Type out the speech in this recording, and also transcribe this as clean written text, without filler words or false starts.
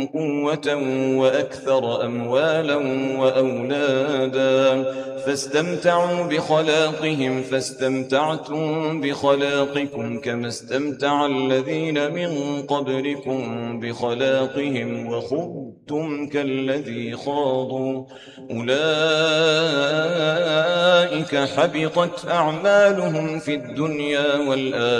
قوة وأكثر أموالا وأولادا فاستمتعوا بخلاقهم فاستمتعتم بخلاقكم كما استمتع الذين من قبلكم بخلاقهم وخضتم كالذي خاضوا أولئك حبطت أعمالهم في الدنيا والآخرة